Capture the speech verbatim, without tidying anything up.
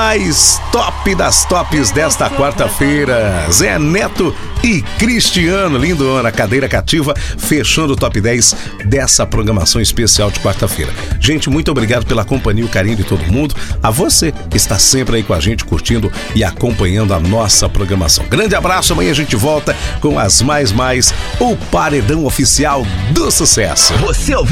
mais top das tops desta quarta-feira. Zé Neto e Cristiano, lindo, na cadeira cativa, fechando o top dez dessa programação especial de quarta-feira. Gente, muito obrigado pela companhia e o carinho de todo mundo. A você que está sempre aí com a gente, curtindo e acompanhando a nossa programação. Grande abraço, amanhã a gente volta com as mais mais, o paredão oficial do sucesso. Você ouviu?